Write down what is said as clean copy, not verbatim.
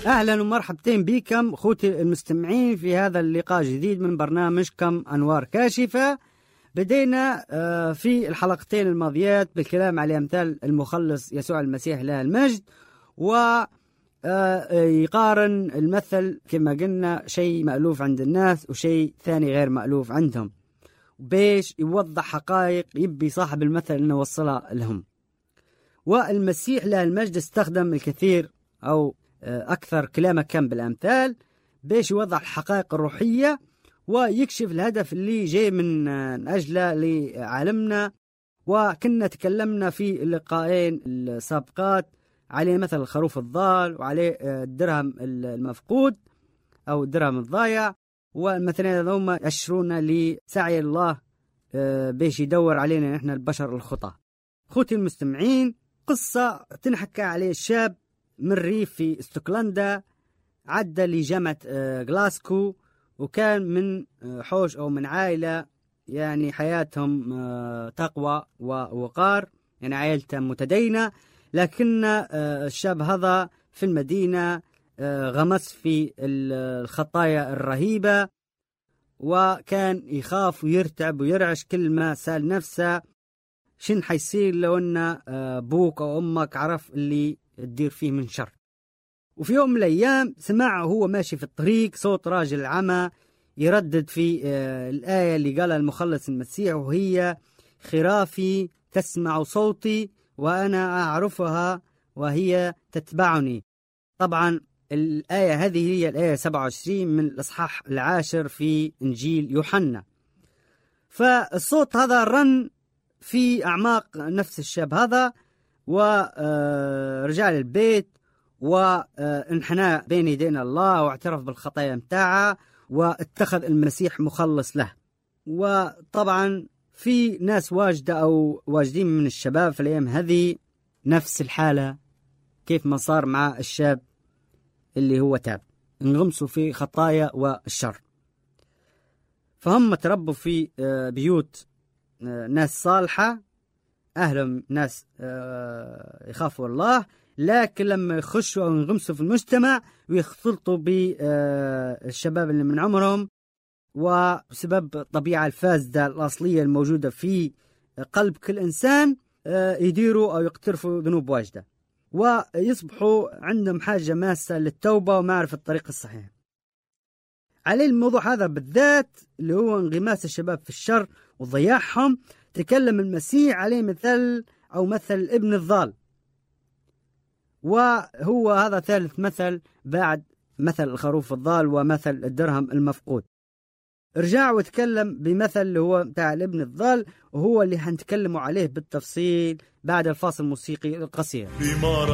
أهلا ومرحبتين بكم أخوتي المستمعين في هذا اللقاء الجديد من برنامجكم أنوار كاشفة. بدينا في الحلقتين الماضيات بالكلام على أمثال المخلص يسوع المسيح له المجد، ويقارن المثل كما قلنا شيء مألوف عند الناس وشيء ثاني غير مألوف عندهم، بيش يوضح حقائق يبي صاحب المثل أنه وصلها لهم. والمسيح له المجد استخدم الكثير أو أكثر كلامه كان بالأمثال بيش يوضح الحقائق الروحية ويكشف الهدف اللي جاي من أجله لعالمنا. وكنا تكلمنا في اللقاءين السابقات عليه مثل الخروف الضال وعليه الدرهم المفقود أو الدرهم الضايع، والمثلين هذوما يشرونا لسعي الله بيش يدور علينا نحن البشر الخطأ. أخوتي المستمعين، قصة تنحكى عليه الشاب من ريف في اسكتلندا، عدى لجامعة غلاسكو، وكان من حوش أو من عائلة يعني حياتهم تقوى ووقار، يعني عائلته متدينة. لكن الشاب هذا في المدينة غمس في الخطايا الرهيبة، وكان يخاف ويرتعب ويرعش كل ما سأل نفسه شن حيصير لو أن أبوك أو أمك عرف اللي تدير فيه من شر. وفي يوم من الأيام سمع هو ماشي في الطريق صوت راجل عمى يردد في الآية اللي قالها المخلص المسيح، وهي خرافي تسمع صوتي وأنا أعرفها وهي تتبعني. طبعا الآية هذه هي الآية 27 من الإصحاح 10 في إنجيل يوحنا. فالصوت هذا رن في أعماق نفس الشاب هذا، ورجع للبيت وانحنى بين يدينا الله واعترف بالخطايا متاعه واتخذ المسيح مخلص له. وطبعا في ناس واجدة أو واجدين من الشباب في الأيام هذه نفس الحالة كيف ما صار مع الشاب اللي هو تاب، انغمسوا في خطايا والشر. فهم تربوا في بيوت ناس صالحة، أهلهم ناس يخافوا الله، لكن لما يخشوا أو ينغمسوا في المجتمع ويختلطوا بالشباب اللي من عمرهم، وبسبب الطبيعة الفاسدة الأصلية الموجودة في قلب كل إنسان يديروا أو يقترفوا ذنوب واجدة، ويصبحوا عندهم حاجة ماسة للتوبة ومعرفة الطريق الصحيح. على الموضوع هذا بالذات اللي هو انغماس الشباب في الشر وضياعهم، تكلم المسيح عليه مثل ابن الضال، وهو هذا ثالث مثل بعد مثل الخروف الضال ومثل الدرهم المفقود. رجع وتكلم بمثل اللي هو بتاع الابن الضال، وهو اللي هنتكلموا عليه بالتفصيل بعد الفاصل الموسيقي القصير.